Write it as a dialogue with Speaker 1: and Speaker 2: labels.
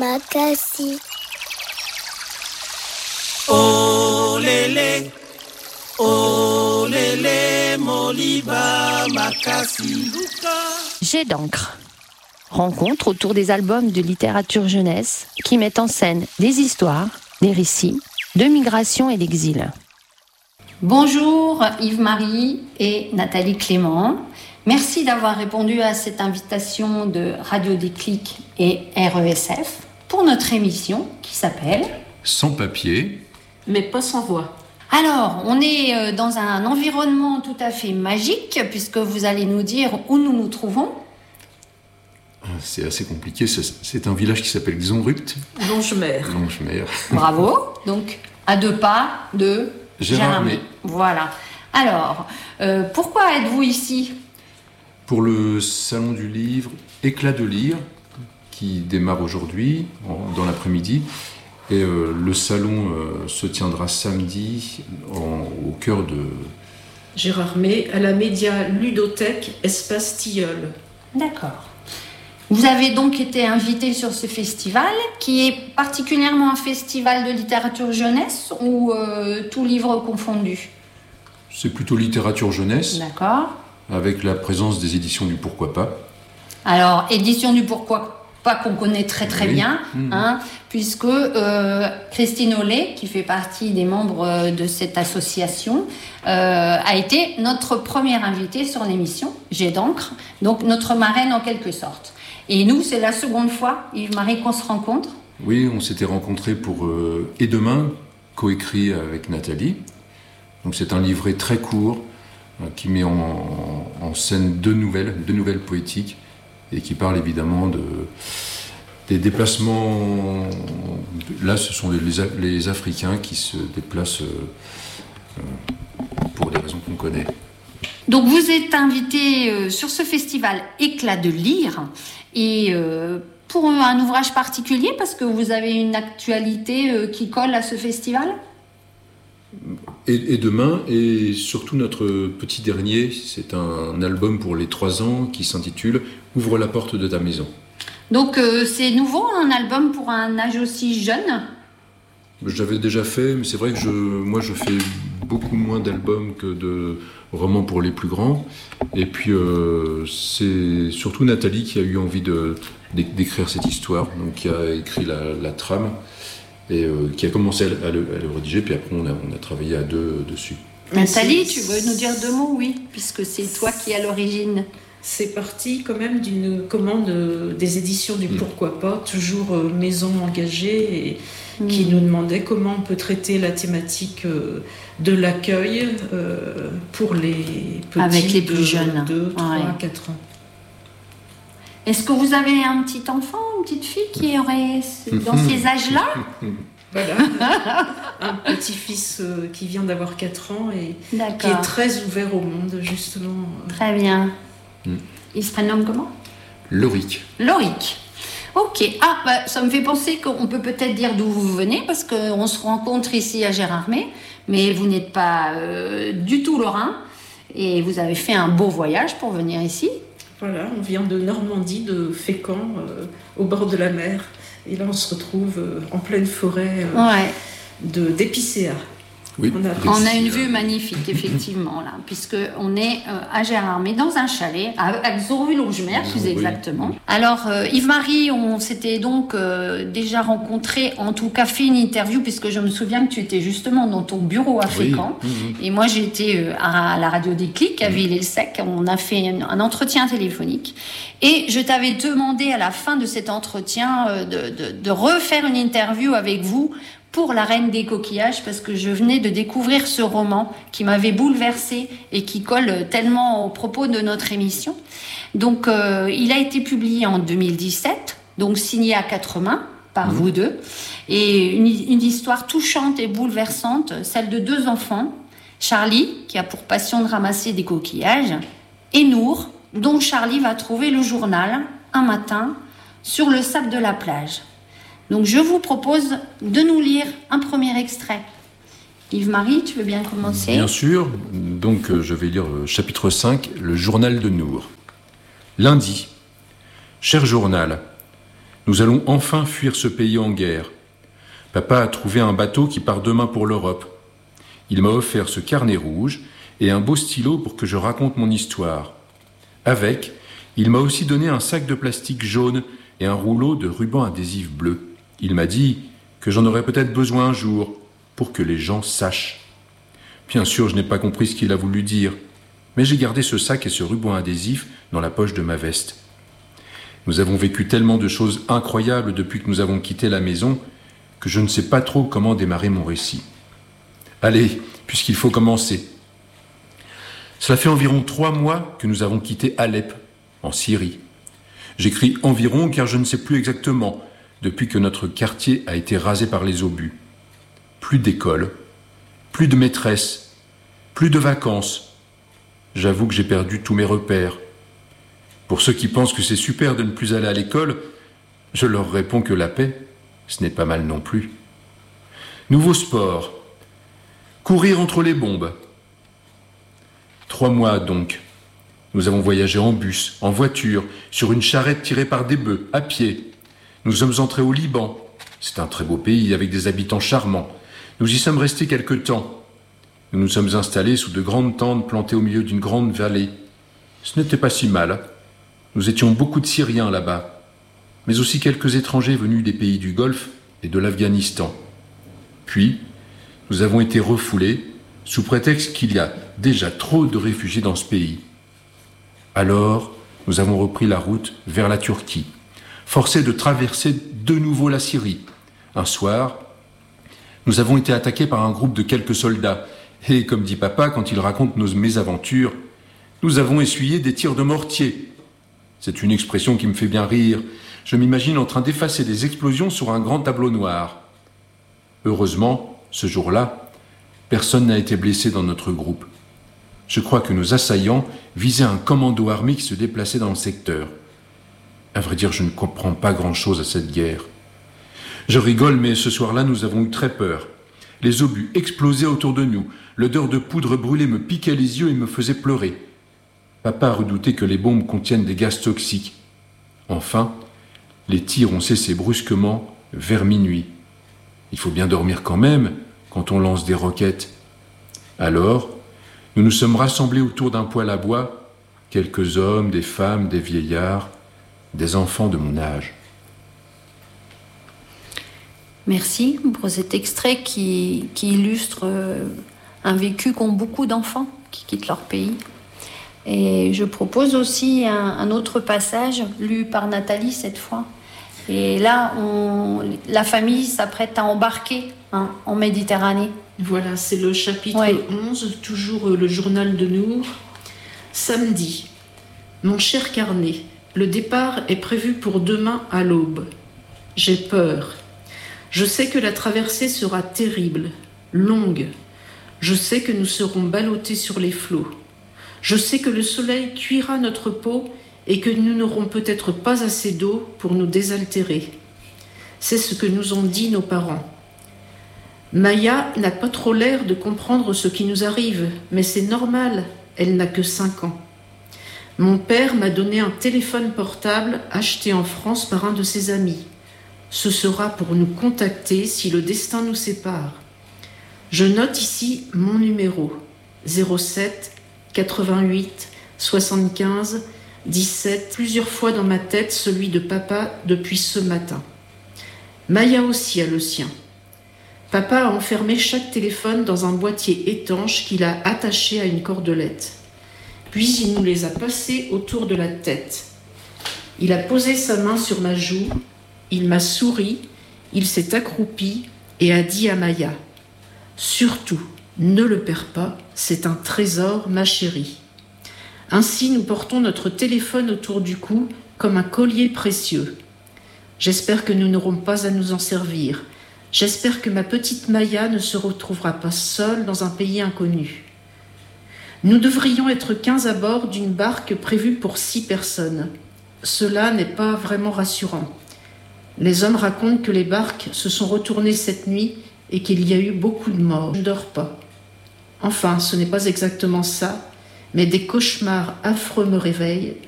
Speaker 1: Makassi.
Speaker 2: Oh lélé, Moliba Makassi.
Speaker 3: Jet d'encre. Rencontre autour des albums de littérature jeunesse qui mettent en scène des histoires, des récits de migration et d'exil. Bonjour Yves-Marie et Nathalie Clément. Merci d'avoir répondu à cette invitation de Radio Déclic et RESF pour notre émission qui s'appelle
Speaker 4: Sans papier,
Speaker 5: mais pas sans voix.
Speaker 3: Alors, on est dans un environnement tout à fait magique puisque vous allez nous dire où nous nous trouvons.
Speaker 4: c'est assez compliqué, c'est un village qui s'appelle Xonrupt.
Speaker 5: Longemer.
Speaker 3: Bravo. Donc, à 2 pas de
Speaker 4: Gérardmer.
Speaker 3: Voilà. Alors, pourquoi êtes-vous ici ?
Speaker 4: Pour le salon du livre Éclat de lire, qui démarre aujourd'hui, dans l'après-midi. Et le salon se tiendra samedi au cœur de
Speaker 5: Gérardmer, à la média ludothèque Espace Tilleul.
Speaker 3: D'accord. Vous avez donc été invité sur ce festival, qui est particulièrement un festival de littérature jeunesse ou tout livre confondu ?
Speaker 4: C'est plutôt littérature jeunesse,
Speaker 3: D'accord.
Speaker 4: avec la présence des éditions du Pourquoi pas.
Speaker 3: Alors, édition du Pourquoi pas qu'on connaît très
Speaker 4: Oui.
Speaker 3: bien, puisque Christine Ollet, qui fait partie des membres de cette association, a été notre première invitée sur l'émission Jet d'encre, donc notre marraine en quelque sorte. Et nous, c'est la seconde fois, Yves-Marie, qu'on se rencontre.
Speaker 4: Oui, on s'était rencontrés pour Et demain, coécrit avec Nathalie. Donc c'est un livret très court qui met en scène deux nouvelles poétiques et qui parle évidemment des déplacements. Là, ce sont les Africains qui se déplacent pour des raisons qu'on connaît.
Speaker 3: Donc vous êtes invité sur ce festival Éclat de lire et pour un ouvrage particulier parce que vous avez une actualité qui colle à ce festival ?
Speaker 4: Et demain, et surtout notre petit dernier, c'est un album pour les 3 ans qui s'intitule « Ouvre la porte de ta maison ».
Speaker 3: Donc c'est nouveau, un album pour un âge aussi jeune ?
Speaker 4: J'avais déjà fait, mais c'est vrai que je fais beaucoup moins d'albums que de romans pour les plus grands. Et puis c'est surtout Nathalie qui a eu envie d'écrire cette histoire, donc qui a écrit la trame. Et qui a commencé à le rédiger, puis après on a travaillé à 2 dessus.
Speaker 3: Nathalie, tu veux nous dire 2 mots, oui, puisque c'est toi qui es à l'origine.
Speaker 5: C'est parti quand même d'une commande des éditions du Pourquoi pas, toujours maison engagée, et qui nous demandait comment on peut traiter la thématique de l'accueil pour les petits
Speaker 3: avec les plus jeunes,
Speaker 5: 2, 3, 4 ans.
Speaker 3: Est-ce que vous avez un petit enfant, une petite fille qui aurait dans ces âges-là ?
Speaker 5: Voilà, un petit-fils qui vient d'avoir 4 ans et
Speaker 3: D'accord.
Speaker 5: qui est très ouvert au monde, justement.
Speaker 3: Très bien. Il se prénomme comment ?
Speaker 4: Loric.
Speaker 3: Loric. Ok. Ça me fait penser qu'on peut peut-être dire d'où vous venez, parce qu'on se rencontre ici à Gérardmer, mais vous n'êtes pas du tout lorrain, et vous avez fait un beau voyage pour venir ici.
Speaker 5: Voilà, on vient de Normandie, de Fécamp, au bord de la mer. Et là, on se retrouve en pleine forêt d'épicéas.
Speaker 4: Oui,
Speaker 3: on a une vue magnifique, effectivement, là, puisqu'on est à Gérardmer, dans un chalet, à Xonrupt-Longemer, plus exactement. Oui. Alors, Yves-Marie, on s'était donc déjà rencontrés, en tout cas fait une interview, puisque je me souviens que tu étais justement dans ton bureau à Fécamp. Et moi, j'étais à la Radio Déclic, à Villers-le-Sec. On a fait un entretien téléphonique. Et je t'avais demandé, à la fin de cet entretien, de refaire une interview avec vous pour La Reine des coquillages, parce que je venais de découvrir ce roman qui m'avait bouleversée et qui colle tellement aux propos de notre émission. Donc, il a été publié en 2017, donc signé à 4 mains par vous deux, et une histoire touchante et bouleversante, celle de 2 enfants, Charlie, qui a pour passion de ramasser des coquillages, et Nour, dont Charlie va trouver le journal un matin sur le sable de la plage. Donc je vous propose de nous lire un premier extrait. Yves-Marie, tu veux bien commencer ?
Speaker 4: Bien sûr. Donc je vais lire chapitre 5, le journal de Nour. Lundi. Cher journal, Nous allons enfin fuir ce pays en guerre. Papa a trouvé un bateau qui part demain pour l'Europe. Il m'a offert ce carnet rouge et un beau stylo pour que je raconte mon histoire. Avec, il m'a aussi donné un sac de plastique jaune et un rouleau de ruban adhésif bleu. Il m'a dit que j'en aurais peut-être besoin un jour pour que les gens sachent. Bien sûr, je n'ai pas compris ce qu'il a voulu dire, mais j'ai gardé ce sac et ce ruban adhésif dans la poche de ma veste. Nous avons vécu tellement de choses incroyables depuis que nous avons quitté la maison que je ne sais pas trop comment démarrer mon récit. Allez, puisqu'il faut commencer. Cela fait environ 3 mois que nous avons quitté Alep, en Syrie. J'écris environ car je ne sais plus exactement, depuis que notre quartier a été rasé par les obus. Plus d'école, plus de maîtresses, plus de vacances. J'avoue que j'ai perdu tous mes repères. Pour ceux qui pensent que c'est super de ne plus aller à l'école, je leur réponds que la paix, ce n'est pas mal non plus. Nouveau sport. Courir entre les bombes. 3 mois donc. Nous avons voyagé en bus, en voiture, sur une charrette tirée par des bœufs, à pied. Nous sommes entrés au Liban. C'est un très beau pays avec des habitants charmants. Nous y sommes restés quelque temps. Nous nous sommes installés sous de grandes tentes plantées au milieu d'une grande vallée. Ce n'était pas si mal. Nous étions beaucoup de Syriens là-bas, mais aussi quelques étrangers venus des pays du Golfe et de l'Afghanistan. Puis, nous avons été refoulés sous prétexte qu'il y a déjà trop de réfugiés dans ce pays. Alors, nous avons repris la route vers la Turquie, forcés de traverser de nouveau la Syrie. Un soir, nous avons été attaqués par un groupe de quelques soldats, et comme dit papa quand il raconte nos mésaventures, nous avons essuyé des tirs de mortier. C'est une expression qui me fait bien rire. Je m'imagine en train d'effacer des explosions sur un grand tableau noir. Heureusement, ce jour-là, personne n'a été blessé dans notre groupe. Je crois que nos assaillants visaient un commando armé qui se déplaçait dans le secteur. À vrai dire, je ne comprends pas grand-chose à cette guerre. Je rigole, mais ce soir-là, nous avons eu très peur. Les obus explosaient autour de nous. L'odeur de poudre brûlée me piquait les yeux et me faisait pleurer. Papa a redouté que les bombes contiennent des gaz toxiques. Enfin, les tirs ont cessé brusquement vers minuit. Il faut bien dormir quand même quand on lance des roquettes. Alors, nous nous sommes rassemblés autour d'un poêle à bois, quelques hommes, des femmes, des vieillards, des enfants de mon âge.
Speaker 3: Merci pour cet extrait qui illustre un vécu qu'ont beaucoup d'enfants qui quittent leur pays. Et je propose aussi un autre passage lu par Nathalie cette fois. Et là, la famille s'apprête à embarquer en Méditerranée.
Speaker 5: Voilà, c'est le chapitre 11, toujours le journal de Nour. Samedi. Mon cher carnet, le départ est prévu pour demain à l'aube. J'ai peur. Je sais que la traversée sera terrible, longue. Je sais que nous serons ballottés sur les flots. Je sais que le soleil cuira notre peau et que nous n'aurons peut-être pas assez d'eau pour nous désaltérer. C'est ce que nous ont dit nos parents. Maya n'a pas trop l'air de comprendre ce qui nous arrive, mais c'est normal, elle n'a que 5 ans. Mon père m'a donné un téléphone portable acheté en France par un de ses amis. Ce sera pour nous contacter si le destin nous sépare. Je note ici mon numéro 07 88 75 17, plusieurs fois dans ma tête celui de papa depuis ce matin. Maya aussi a le sien. Papa a enfermé chaque téléphone dans un boîtier étanche qu'il a attaché à une cordelette. Puis il nous les a passés autour de la tête. Il a posé sa main sur ma joue, il m'a souri, il s'est accroupi et a dit à Maya « Surtout, ne le perds pas, c'est un trésor, ma chérie. » Ainsi, nous portons notre téléphone autour du cou comme un collier précieux. J'espère que nous n'aurons pas à nous en servir. J'espère que ma petite Maya ne se retrouvera pas seule dans un pays inconnu. Nous devrions être 15 à bord d'une barque prévue pour 6 personnes. Cela n'est pas vraiment rassurant. Les hommes racontent que les barques se sont retournées cette nuit et qu'il y a eu beaucoup de morts. Je ne dors pas. Enfin, ce n'est pas exactement ça, mais des cauchemars affreux me réveillent